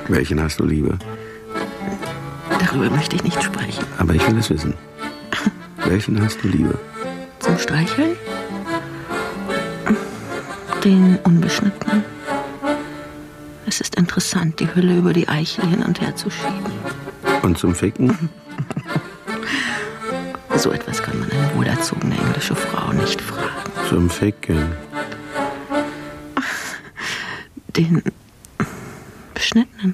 Welchen hast du lieber? Darüber möchte ich nicht sprechen. Aber ich will es wissen. Welchen hast du lieber? Zum Streicheln? Den unbeschnittenen. Es ist interessant, die Hülle über die Eichel hin und her zu schieben. Und zum Ficken? So etwas kann man eine wohlerzogene englische Frau nicht fragen. Zum Ficken. Den beschnittenen.